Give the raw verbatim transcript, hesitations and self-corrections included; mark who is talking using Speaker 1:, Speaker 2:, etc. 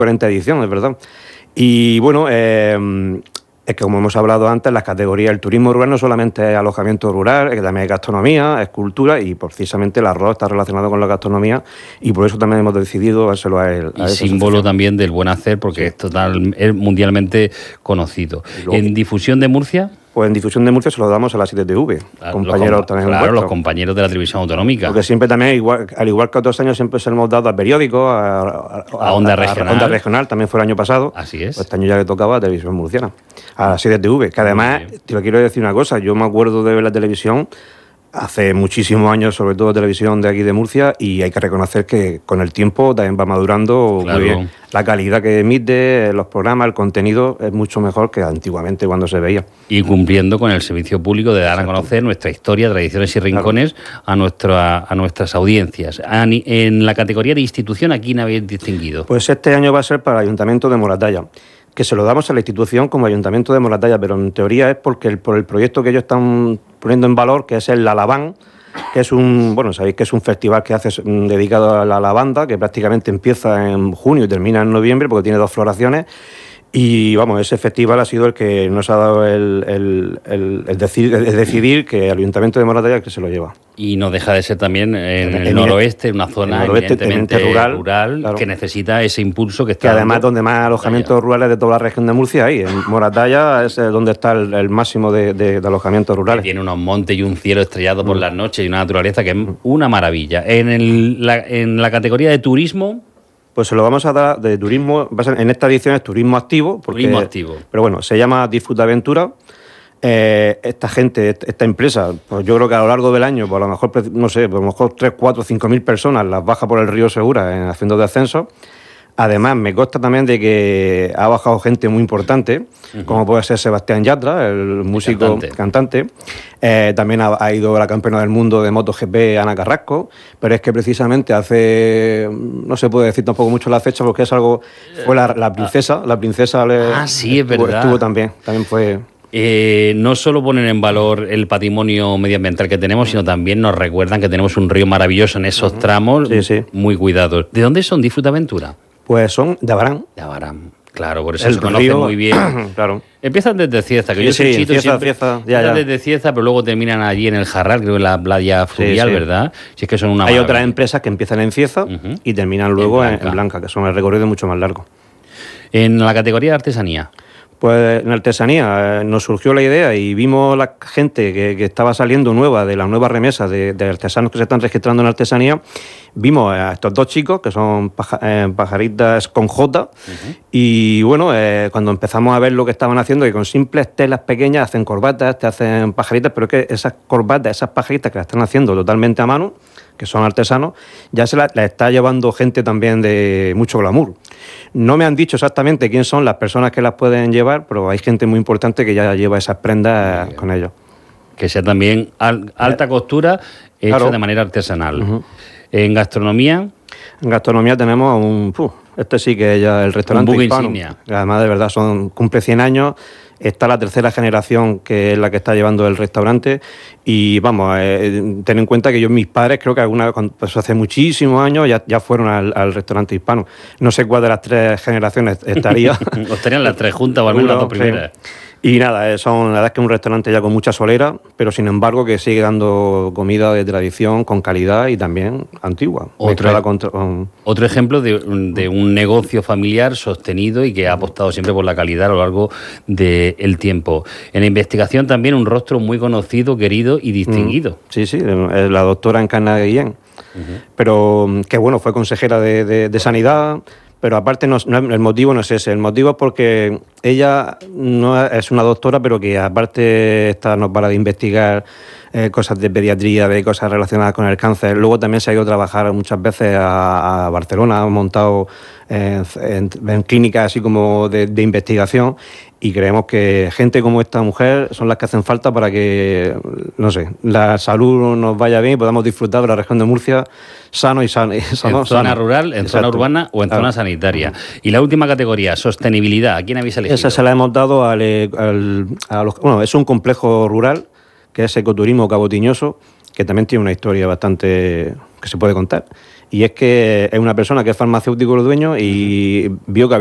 Speaker 1: cuarenta edición, es verdad. Y bueno, eh, es que como hemos hablado antes, las categorías, el turismo rural no solamente es alojamiento rural, es que también es gastronomía, es cultura, y precisamente el arroz está relacionado con la gastronomía, y por eso también hemos decidido dárselo a él.
Speaker 2: Y símbolo también del buen hacer, porque sí. es total, es mundialmente conocido. Luego, ¿en difusión de Murcia?
Speaker 1: Pues en difusión de Murcia se lo damos a la siete T V,
Speaker 2: claro,
Speaker 1: compañeros
Speaker 2: los,
Speaker 1: también.
Speaker 2: Claro, los compañeros de la televisión autonómica.
Speaker 1: Porque siempre también, igual, al igual que otros años, siempre se lo hemos dado al periódico, a, a,
Speaker 2: a, a Onda Regional.
Speaker 1: A Onda Regional, también fue el año pasado.
Speaker 2: Así es.
Speaker 1: Pues este año ya le tocaba a Televisión Murciana, a la siete T V, que además, te lo quiero decir una cosa, yo me acuerdo de ver la televisión hace muchísimos años, sobre todo televisión de aquí de Murcia, y hay que reconocer que con el tiempo también va madurando
Speaker 2: claro.
Speaker 1: muy bien. La calidad que emite, los programas, el contenido es mucho mejor que antiguamente cuando se veía.
Speaker 2: Y cumpliendo con el servicio público de dar Exacto. a conocer nuestra historia, tradiciones y rincones claro. a, nuestra, a nuestras audiencias. En la categoría de institución, ¿a quién habéis distinguido?
Speaker 1: Pues este año va a ser para el Ayuntamiento de Moratalla, que se lo damos a la institución como Ayuntamiento de Moratalla, pero en teoría es porque el, por el proyecto que ellos están poniendo en valor, que es el Laván, que es un, bueno, sabéis que es un festival que hace dedicado a la lavanda, que prácticamente empieza en junio y termina en noviembre, porque tiene dos floraciones. Y vamos, ese festival ha sido el que nos ha dado el, el, el, el, decidir, el decidir que el Ayuntamiento de Moratalla es el que se lo lleva.
Speaker 2: Y no deja de ser también en el, el noroeste, una zona evidentemente rural, rural claro. que necesita ese impulso que está...
Speaker 1: Que además dando, donde más alojamientos allá. rurales de toda la región de Murcia hay. En Moratalla es donde está el, el máximo de, de, de alojamientos rurales.
Speaker 2: Que tiene unos montes y un cielo estrellado mm. por las noches y una naturaleza que es una maravilla. En, el, la, en la categoría de turismo...
Speaker 1: Pues se lo vamos a dar de turismo, en esta edición es turismo activo. Porque,
Speaker 2: turismo activo.
Speaker 1: Pero bueno, se llama Disfruta Aventura. Eh, esta gente, esta empresa, pues yo creo que a lo largo del año, pues a lo mejor, no sé, pues a lo mejor tres, cuatro, cinco mil personas las baja por el río Segura en, haciendo descensos. Además, me consta también de que ha bajado gente muy importante, uh-huh. como puede ser Sebastián Yatra, el músico
Speaker 2: cantante.
Speaker 1: cantante. Eh, también ha, ha ido la campeona del mundo de MotoGP, Ana Carrasco, pero es que precisamente hace, no se puede decir tampoco mucho la fecha, porque es algo, fue la, la princesa, la princesa le,
Speaker 2: ah, sí, es
Speaker 1: estuvo,
Speaker 2: verdad.
Speaker 1: estuvo también, también fue...
Speaker 2: Eh, no solo ponen en valor el patrimonio medioambiental que tenemos, sino también nos recuerdan que tenemos un río maravilloso en esos uh-huh. tramos,
Speaker 1: sí, sí.
Speaker 2: muy cuidados. ¿De dónde son Disfruta Aventura?
Speaker 1: Pues son de Abarán.
Speaker 2: De Abarán, claro, por eso
Speaker 1: el
Speaker 2: se conocen
Speaker 1: río,
Speaker 2: muy bien.
Speaker 1: Claro.
Speaker 2: Empiezan desde Cieza, que
Speaker 1: sí,
Speaker 2: yo soy
Speaker 1: sí,
Speaker 2: chito
Speaker 1: Cieza,
Speaker 2: siempre.
Speaker 1: Cieza, ya,
Speaker 2: Empiezan
Speaker 1: ya.
Speaker 2: desde Cieza, pero luego terminan allí en el Jarral, creo en la playa fluvial,
Speaker 1: sí, sí.
Speaker 2: ¿verdad? Si es que son una
Speaker 1: Hay
Speaker 2: maravilla.
Speaker 1: otras empresas que empiezan en Cieza uh-huh. y terminan luego en Blanca. En, en Blanca, que son el recorrido mucho más largo.
Speaker 2: En la categoría de artesanía.
Speaker 1: Pues en artesanía eh, nos surgió la idea y vimos la gente que, que estaba saliendo nueva, de la nueva remesa de, de artesanos que se están registrando en artesanía. Vimos a estos dos chicos, que son paja, eh, pajaritas con J, uh-huh. y bueno, eh, cuando empezamos a ver lo que estaban haciendo, que con simples telas pequeñas hacen corbatas, te hacen pajaritas, pero es que esas corbatas, esas pajaritas que las están haciendo totalmente a mano, que son artesanos, ya se las la está llevando gente también de mucho glamour. No me han dicho exactamente quién son las personas que las pueden llevar, pero hay gente muy importante que ya lleva esas prendas sí, con ellos.
Speaker 2: Que sea también al, alta costura hecha claro. de manera artesanal. Uh-huh. En gastronomía...
Speaker 1: En gastronomía tenemos un... Uh, este sí que es ya el restaurante
Speaker 2: un
Speaker 1: hispano.
Speaker 2: Insignia.
Speaker 1: Además, de verdad, son cumple cien años. Está la tercera generación, que es la que está llevando el restaurante. Y vamos, eh, ten en cuenta que yo, mis padres, creo que alguna, pues hace muchísimos años ya, ya fueron al, al restaurante hispano. No sé cuál de las tres generaciones estaría.
Speaker 2: O estarían las tres juntas o al menos las dos primeras.
Speaker 1: Sí. Y nada, son, la verdad es que es un restaurante ya con mucha solera, pero sin embargo que sigue dando comida de tradición, con calidad y también antigua.
Speaker 2: Otro,
Speaker 1: con, con...
Speaker 2: otro ejemplo de, de un negocio familiar sostenido y que ha apostado siempre por la calidad a lo largo del tiempo. En la investigación también un rostro muy conocido, querido y distinguido.
Speaker 1: Mm, sí, sí, la doctora Encarna Guillén, uh-huh. pero que bueno, fue consejera de, de, de Sanidad. Pero aparte, no, no, el motivo no es ese. El motivo es porque ella no es una doctora, pero que aparte está, no para de investigar eh, cosas de pediatría, de cosas relacionadas con el cáncer. Luego también se ha ido a trabajar muchas veces a, a Barcelona, ha montado en, en, en clínicas así como de, de investigación. Y creemos que gente como esta mujer son las que hacen falta para que, no sé, la salud nos vaya bien y podamos disfrutar de la región de Murcia sano y sano.
Speaker 2: En zona sano. rural, en Exacto. zona urbana o en claro. zona sanitaria. Y la última categoría, sostenibilidad. ¿A quién habéis elegido?
Speaker 1: Esa se la hemos dado al, al, a los... Bueno, es un complejo rural, que es Ecoturismo Cabo Tiñoso, que también tiene una historia bastante que se puede contar. y es que es una persona que es farmacéutico el dueño y vio que